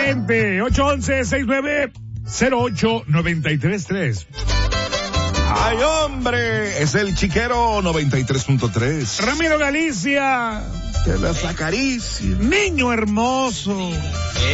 gente. 811-6908-933. ¡Ay, hombre! Es el Chiquero 93.3. Ramiro Galicia. Te las acaricia. Niño hermoso.